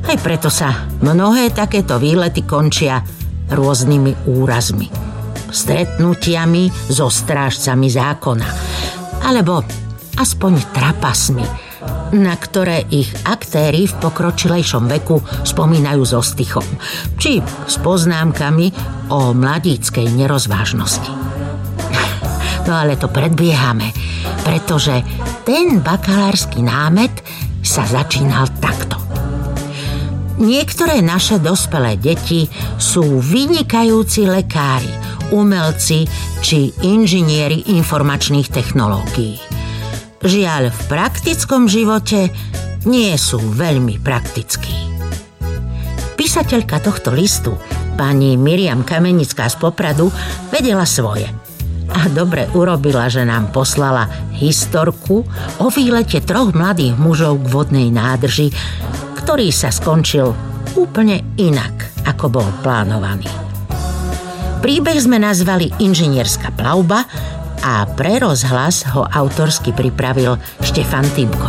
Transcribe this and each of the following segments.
Aj preto sa mnohé takéto výlety končia rôznymi úrazmi. Stretnutiami so strážcami zákona. Alebo aspoň trapasmi, na ktoré ich aktéri v pokročilejšom veku spomínajú so stychom. Či s poznámkami o mladíckej nerozvážnosti. No ale to predbiehame, pretože ten bakalársky námet sa začínal takto. Niektoré naše dospelé deti sú vynikajúci lekári, umelci či inžinieri informačných technológií. Žiaľ, v praktickom živote nie sú veľmi praktickí. Písateľka tohto listu, pani Miriam Kamenická z Popradu, vedela svoje. A dobre urobila, že nám poslala historku o výlete 3 mladých mužov k vodnej nádrži, ktorý sa skončil úplne inak, ako bol plánovaný. Príbeh sme nazvali Inžinierská plavba a pre rozhlas ho autorsky pripravil Štefan Tymko.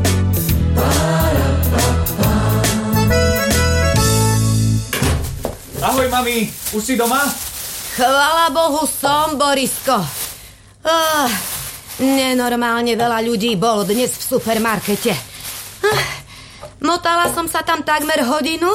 Ahoj, mami, už si doma? Chvala Bohu som, Borisko. Nenormálne veľa ľudí bolo dnes v supermarkete. Motala som sa tam takmer hodinu.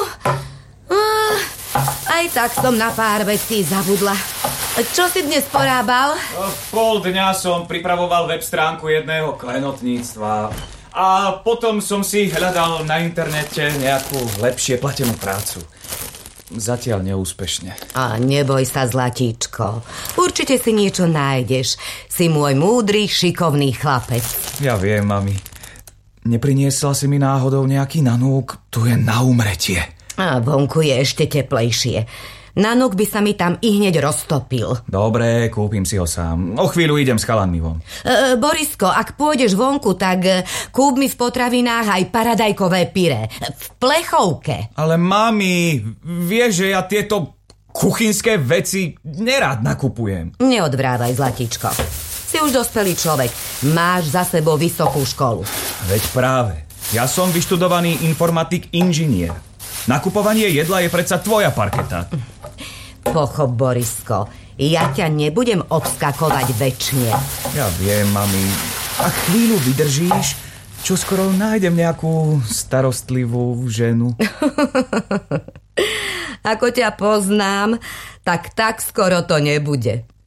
Aj tak som na pár vecí zabudla. Čo si dnes porábal? Pol dňa som pripravoval web stránku jedného klenotníctva. A potom som si hľadal na internete nejakú lepšie platenú prácu. Zatiaľ neúspešne. A neboj sa, zlatíčko. Určite si niečo nájdeš. Si môj múdry, šikovný chlapec. Ja viem, mami. Nepriniesla si mi náhodou nejaký nanúk? Tu je na umretie. A vonku je ešte teplejšie. Nanúk by sa mi tam i hneď roztopil. Dobre, kúpim si ho sám. O chvíľu idem s chalanmi von. Borisko, ak pôjdeš vonku, tak kúp mi v potravinách aj paradajkové pyré. V plechovke. Ale mami, vieš, že ja tieto kuchynské veci nerád nakupujem. Neodvrávaj, zlatíčko. Si už dospelý človek. Máš za sebou vysokú školu. Veď práve. Ja som vyštudovaný informatik inžinier. Nakupovanie jedla je predsa tvoja parketa. Pochop, Borisko. Ja ťa nebudem obskakovať večne. Ja viem, mami. A chvíľu vydržíš, čo skoro nájdem nejakú starostlivú ženu. Ako ťa poznám, tak skoro to nebude.